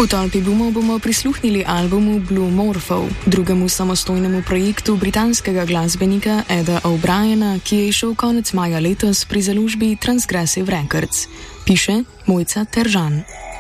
V Tolpi bomo prisluhnili albumu Blue Morphov, drugemu samostojnemu projektu britanskega glasbenika Eda O'Briena, ki je izšel konec maja letos pri založbi Transgressive Records. Piše Mojca Teržan.